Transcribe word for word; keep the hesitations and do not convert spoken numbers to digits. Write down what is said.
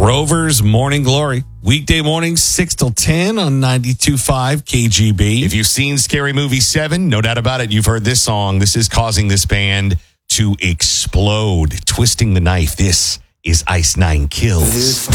Rover's Morning Glory. Weekday mornings, six till ten on ninety-two point five K G B. If you've seen Scary Movie seven, no doubt about it, you've heard this song. This is causing this band to explode. Twisting the Knife. This is Ice Nine Kills.